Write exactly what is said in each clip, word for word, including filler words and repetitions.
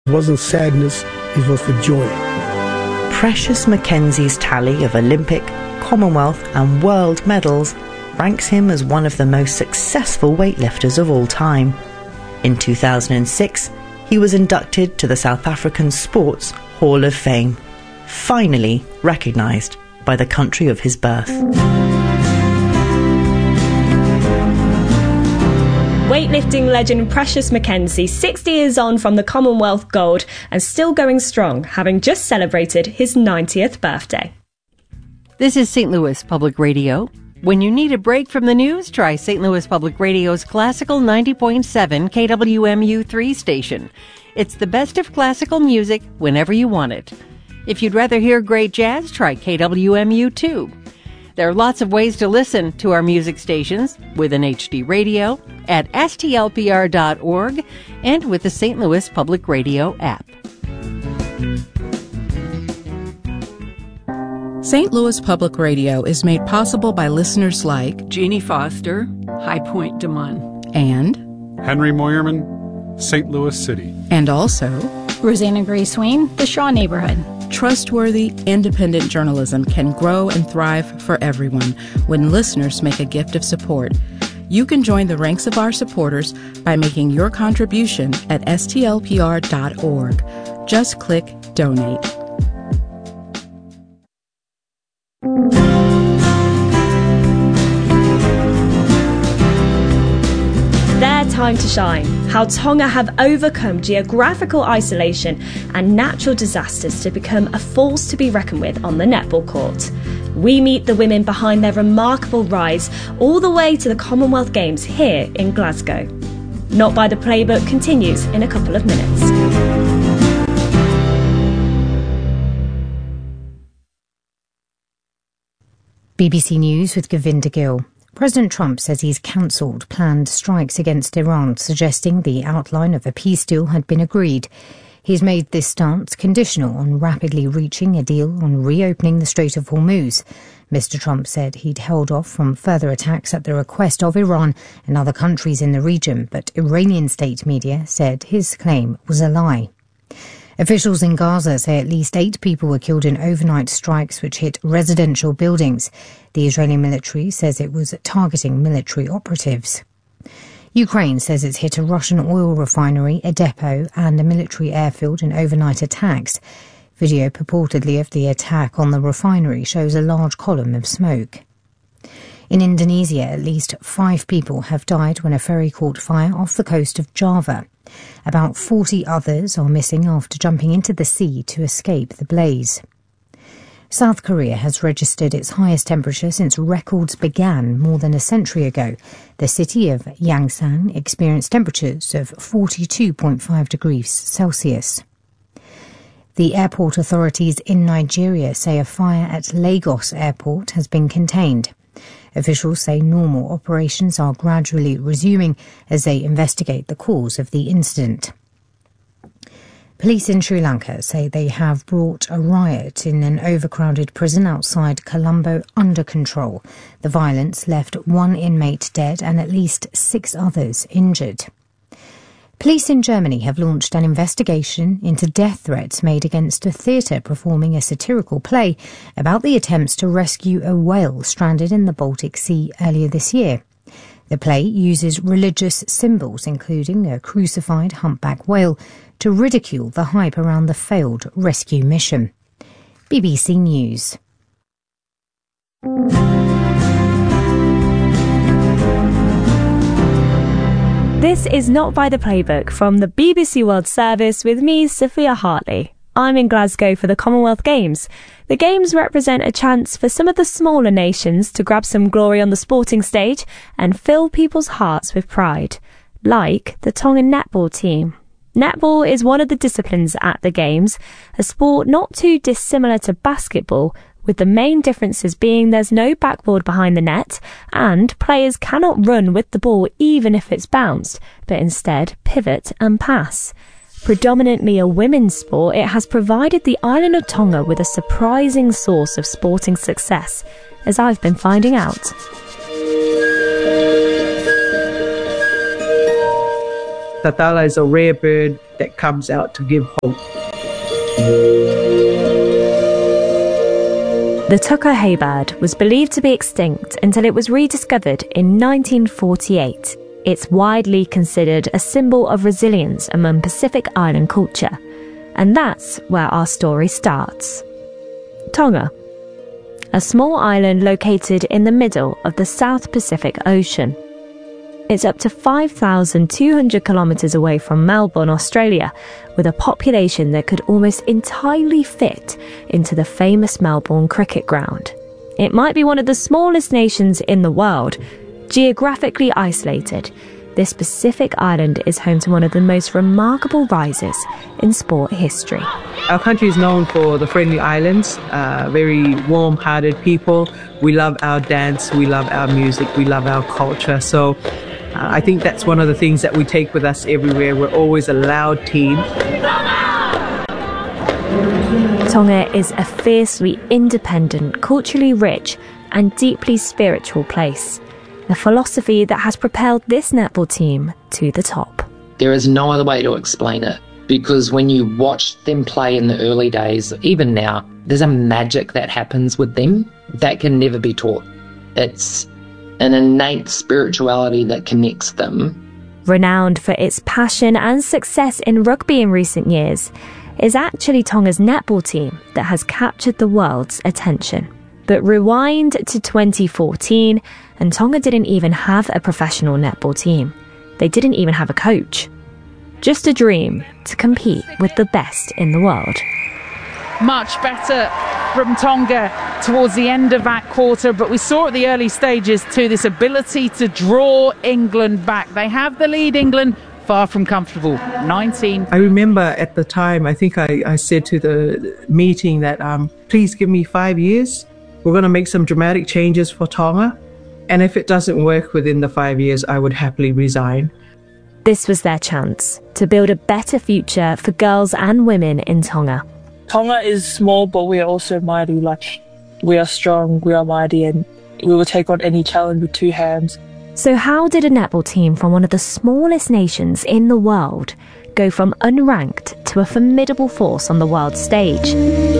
It wasn't sadness, it was for joy. Precious Mackenzie's tally of Olympic, Commonwealth and World medals ranks him as one of the most successful weightlifters of all time. In two thousand six, he was inducted to the South African Sports Hall of Fame, finally recognised by the country of his birth. Weightlifting legend Precious Mackenzie, sixty years on from the Commonwealth gold and still going strong, having just celebrated his ninetieth birthday. This is Saint Louis Public Radio. When you need a break from the news, try Saint Louis Public Radio's classical ninety point seven K W M U three station. It's the best of classical music whenever you want it. If you'd rather hear great jazz, try K W M U two. There are lots of ways to listen to our music stations with an H D radio, at S T L P R dot org, and with the Saint Louis Public Radio app. Saint Louis Public Radio is made possible by listeners like Jeannie Foster, High Point de Mun, and Henry Moyerman, Saint Louis City, and also Rosanna Gray Swain, the Shaw Neighborhood. Trustworthy, independent journalism can grow and thrive for everyone when listeners make a gift of support. You can join the ranks of our supporters by making your contribution at S T L P R dot org. Just click Donate. Their time to shine. How Tonga have overcome geographical isolation and natural disasters to become a force to be reckoned with on the netball court. We meet the women behind their remarkable rise all the way to the Commonwealth Games here in Glasgow. Not by the Playbook continues in a couple of minutes. B B C News with Govinda Gill. President Trump says he's cancelled planned strikes against Iran, suggesting the outline of a peace deal had been agreed. He's made this stance conditional on rapidly reaching a deal on reopening the Strait of Hormuz. Mister Trump said he'd held off from further attacks at the request of Iran and other countries in the region, but Iranian state media said his claim was a lie. Officials in Gaza say at least eight people were killed in overnight strikes which hit residential buildings. The Israeli military says it was targeting military operatives. Ukraine says it's hit a Russian oil refinery, a depot and a military airfield in overnight attacks. Video purportedly of the attack on the refinery shows a large column of smoke. In Indonesia, at least five people have died when a ferry caught fire off the coast of Java. About forty others are missing after jumping into the sea to escape the blaze. South Korea has registered its highest temperature since records began more than a century ago. The city of Yangsan experienced temperatures of forty-two point five degrees Celsius. The airport authorities in Nigeria say a fire at Lagos Airport has been contained. Officials say normal operations are gradually resuming as they investigate the cause of the incident. Police in Sri Lanka say they have brought a riot in an overcrowded prison outside Colombo under control. The violence left one inmate dead and at least six others injured. Police in Germany have launched an investigation into death threats made against a theatre performing a satirical play about the attempts to rescue a whale stranded in the Baltic Sea earlier this year. The play uses religious symbols, including a crucified humpback whale, to ridicule the hype around the failed rescue mission. B B C News. This is Not by the Playbook from the B B C World Service with me, Sophia Hartley. I'm in Glasgow for the Commonwealth Games. The Games represent a chance for some of the smaller nations to grab some glory on the sporting stage and fill people's hearts with pride, like the Tongan netball team. Netball is one of the disciplines at the Games, a sport not too dissimilar to basketball, with the main differences being there's no backboard behind the net and players cannot run with the ball even if it's bounced, but instead pivot and pass. Predominantly a women's sport, it has provided the island of Tonga with a surprising source of sporting success, as I've been finding out. Tatala is a rare bird that comes out to give hope. The tuka haybird was believed to be extinct until it was rediscovered in nineteen forty-eight. It's widely considered a symbol of resilience among Pacific Island culture. And that's where our story starts. Tonga, a small island located in the middle of the South Pacific Ocean. It's up to five thousand two hundred kilometres away from Melbourne, Australia, with a population that could almost entirely fit into the famous Melbourne cricket ground. It might be one of the smallest nations in the world. Geographically isolated, this Pacific island is home to one of the most remarkable rises in sport history. Our country is known for the friendly islands, uh, very warm-hearted people. We love our dance, we love our music, we love our culture. So uh, I think that's one of the things that we take with us everywhere. We're always a loud team. Tonga is a fiercely independent, culturally rich and deeply spiritual place. A philosophy that has propelled this netball team to the top. There is no other way to explain it, because when you watch them play in the early days, even now, there's a magic that happens with them that can never be taught. It's an innate spirituality that connects them. Renowned for its passion and success in rugby in recent years, is actually Tonga's netball team that has captured the world's attention. But rewind to twenty fourteen, and Tonga didn't even have a professional netball team. They didn't even have a coach. Just a dream to compete with the best in the world. Much better from Tonga towards the end of that quarter, but we saw at the early stages too this ability to draw England back. They have the lead, England, far from comfortable. nineteen. I remember at the time, I think I, I said to the meeting that um, please give me five years. We're going to make some dramatic changes for Tonga. And if it doesn't work within the five years, I would happily resign. This was their chance to build a better future for girls and women in Tonga. Tonga is small, but we are also mighty. Like, we are strong, we are mighty, and we will take on any challenge with two hands. So how did a netball team from one of the smallest nations in the world go from unranked to a formidable force on the world stage?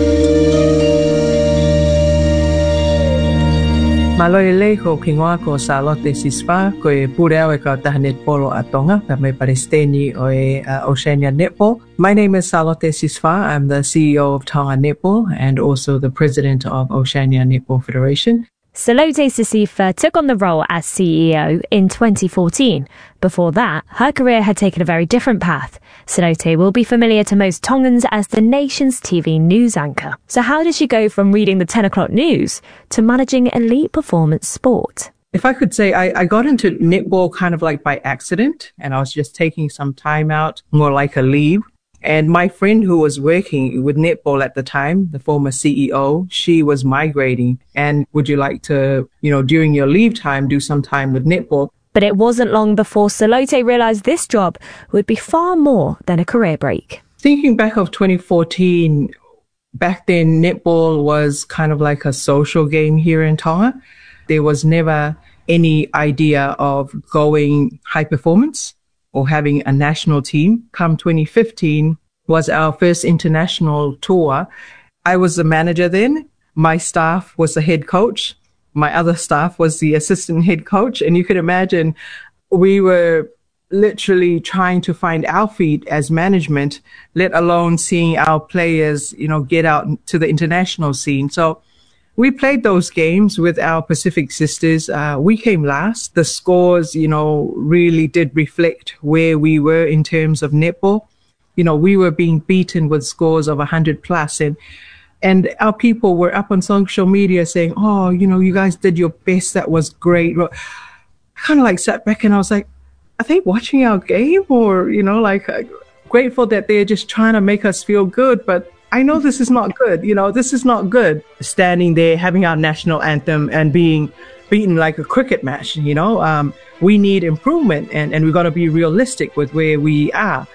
Maloile ko kingoa ko Salote Sisfa ko e pureo e ka taha netball a Tonga ka me paresteni o e uh, Oceania Netball. My name is Salote Sisfa. I'm the C E O of Tonga Netball and also the president of Oceania Netball Federation. Salote Sisfa took on the role as C E O in twenty fourteen. Before that, her career had taken a very different path. Salote will be familiar to most Tongans as the nation's T V news anchor. So how did she go from reading the ten o'clock news to managing elite performance sport? If I could say, I, I got into netball kind of like by accident, and I was just taking some time out, more like a leave. And my friend who was working with netball at the time, the former C E O, she was migrating. And would you like to, you know, during your leave time, do some time with netball? But it wasn't long before Salote realised this job would be far more than a career break. Thinking back of twenty fourteen, back then netball was kind of like a social game here in Tonga. There was never any idea of going high performance or having a national team. Come twenty fifteen was our first international tour. I was the manager then. My staff was the head coach. My other staff was the assistant head coach. And you could imagine we were literally trying to find our feet as management, let alone seeing our players, you know, get out to the international scene. So we played those games with our Pacific sisters. Uh, we came last. The scores, you know, really did reflect where we were in terms of netball. You know, we were being beaten with scores of one hundred plus. And, and our people were up on social media saying, oh, you know, you guys did your best. That was great. I kind of like sat back and I was like, are they watching our game? Or, you know, like uh, grateful that they're just trying to make us feel good. But I know this is not good. You know, this is not good. Standing there, having our national anthem and being beaten like a cricket match, you know, um, we need improvement and, and we've got to be realistic with where we are.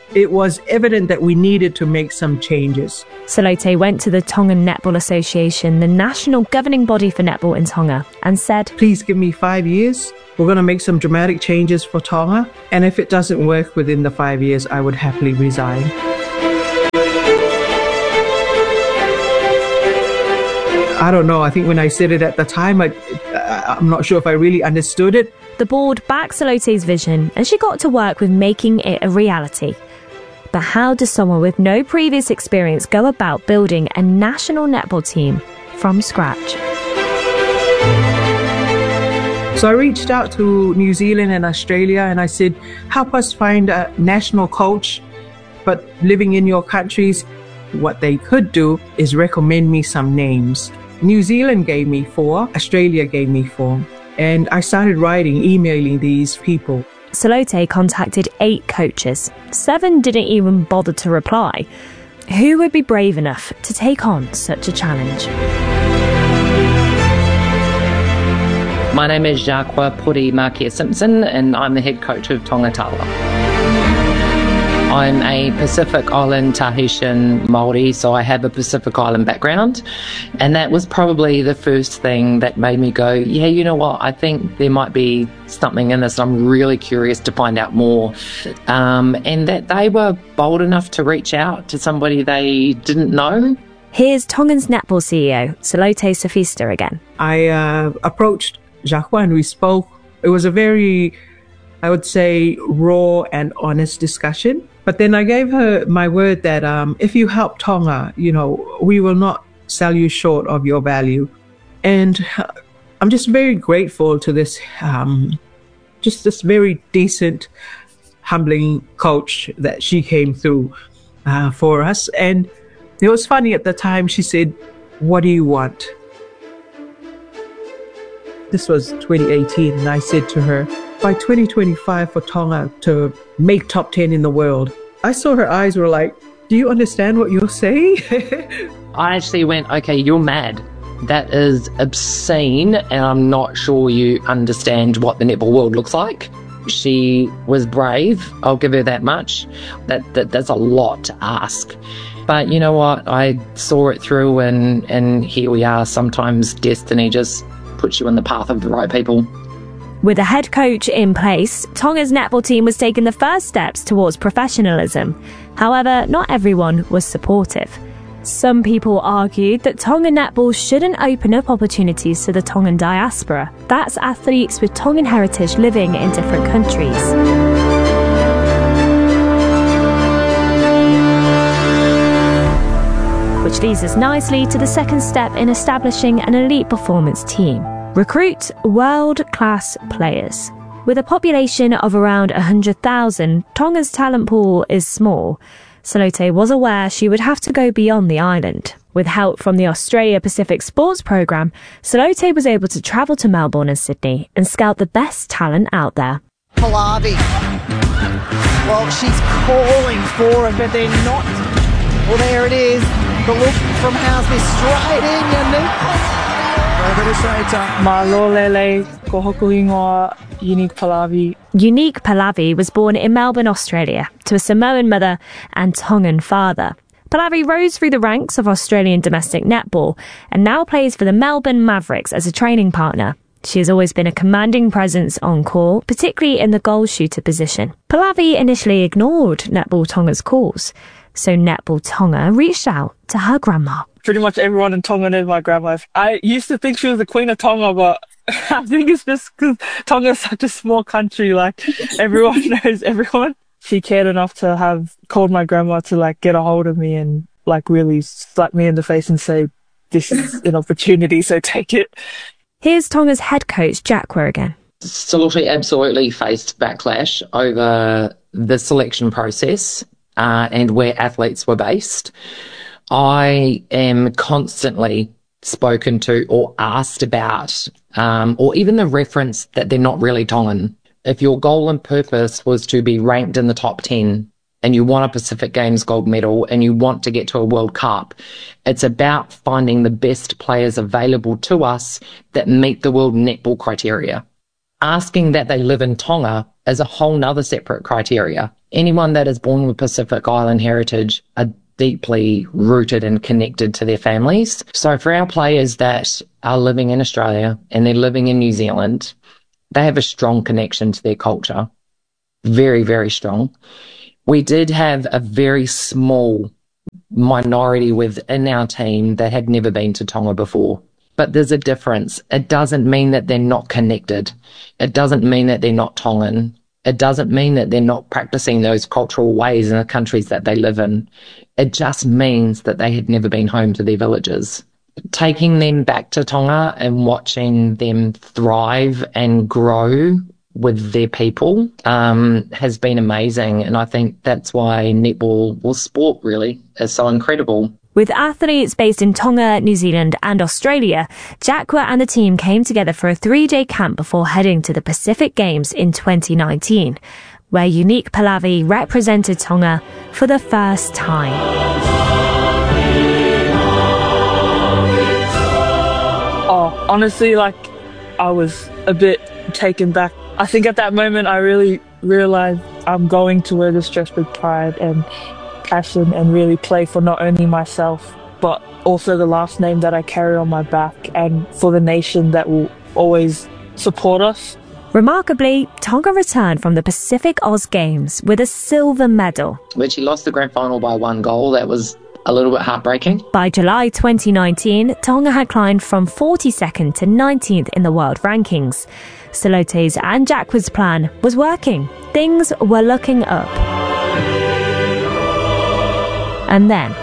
it was evident that we needed to make some changes. Salote went to the Tongan Netball Association, the national governing body for netball in Tonga, and said, "Please give me five years. We're going to make some dramatic changes for Tonga. And if it doesn't work within the five years, I would happily resign." I don't know. I think when I said it at the time, I, I'm not sure if I really understood it. The board backed Salote's vision, and she got to work with making it a reality. But how does someone with no previous experience go about building a national netball team from scratch? So I reached out to New Zealand and Australia and I said, help us find a national coach, but living in your countries. What they could do is recommend me some names. New Zealand gave me four, Australia gave me four. And I started writing, emailing these people. Salote contacted eight coaches. Seven didn't even bother to reply. Who would be brave enough to take on such a challenge? My name is Jacques Puri Marquez Simpson and I'm the head coach of Tongatala. I'm a Pacific Island Tahitian Māori, so I have a Pacific Island background. And that was probably the first thing that made me go, yeah, you know what, I think there might be something in this. I'm really curious to find out more. Um, and that they were bold enough to reach out to somebody they didn't know. Here's Tongan's netball C E O, Salote Sofista again. I uh, approached Jacques and we spoke. It was a very, I would say, raw and honest discussion. But then I gave her my word that um, if you help Tonga, you know, we will not sell you short of your value. And I'm just very grateful to this, um, just this very decent, humbling coach that she came through uh, for us. And it was funny at the time, she said, "What do you want?" This was twenty eighteen, and I said to her, by twenty twenty-five for Tonga to make top ten in the world. I saw her eyes were like, do you understand what you're saying? I actually went, okay, you're mad. That is obscene, and I'm not sure you understand what the netball world looks like. She was brave, I'll give her that much. That, that That's a lot to ask. But you know what? I saw it through, and, and here we are. Sometimes destiny just puts you in the path of the right people. With a head coach in place, Tonga's netball team was taking the first steps towards professionalism. However, not everyone was supportive. Some people argued that Tongan netball shouldn't open up opportunities to the Tongan diaspora. That's athletes with Tongan heritage living in different countries. Which leads us nicely to the second step in establishing an elite performance team. Recruit world-class players. With a population of around one hundred thousand, Tonga's talent pool is small. Salote was aware she would have to go beyond the island. With help from the Australia Pacific Sports Programme, Salote was able to travel to Melbourne and Sydney and scout the best talent out there. Pallavi. Well, she's calling for it, but they're not. Well, there it is. The look from Housby straight in, Unique. Malolele Kohokuingoa Unique Pallavi. Unique Pallavi was born in Melbourne, Australia, to a Samoan mother and Tongan father. Pallavi rose through the ranks of Australian domestic netball and now plays for the Melbourne Mavericks as a training partner. She has always been a commanding presence on court, particularly in the goal shooter position. Pallavi initially ignored Netball Tonga's calls, so Netball Tonga reached out to her grandma. Pretty much everyone in Tonga knows my grandma. I used to think she was the queen of Tonga, but I think it's just because Tonga is such a small country, like everyone knows everyone. She cared enough to have called my grandma to like get a hold of me and like really slap me in the face and say, this is an opportunity, so take it. Here's Tonga's head coach, Jacques again. Salote absolutely faced backlash over the selection process uh, and where athletes were based. I am constantly spoken to or asked about, um, or even the reference that they're not really Tongan. If your goal and purpose was to be ranked in the top ten and you want a Pacific Games gold medal and you want to get to a World Cup, it's about finding the best players available to us that meet the world netball criteria. asking that they live in Tonga is a whole nother separate criteria. Anyone that is born with Pacific Island heritage are deeply rooted and connected to their families. So for our players that are living in Australia and they're living in New Zealand, they have a strong connection to their culture. Very, very strong. We did have a very small minority within our team that had never been to Tonga before. But there's a difference. It doesn't mean that they're not connected. It doesn't mean that they're not Tongan. It doesn't mean that they're not practicing those cultural ways in the countries that they live in. It just means that they had never been home to their villages. Taking them back to Tonga and watching them thrive and grow with their people um, has been amazing. And I think that's why netball, or sport really, is so incredible. With athletes based in Tonga, New Zealand and Australia, Jakwa and the team came together for a three-day camp before heading to the Pacific Games in twenty nineteen, where Unique Pallavi represented Tonga for the first time. Oh, honestly, like, I was a bit taken back. I think at that moment I really realised I'm going to wear this dress with pride and passion and really play for not only myself, but also the last name that I carry on my back and for the nation that will always support us. Remarkably, Tonga returned from the Pacific Oz Games with a silver medal. Which he lost the grand final by one goal. That was a little bit heartbreaking. By July twenty nineteen, Tonga had climbed from forty-second to nineteenth in the world rankings. Salote's and Jakwa's plan was working. Things were looking up. And then,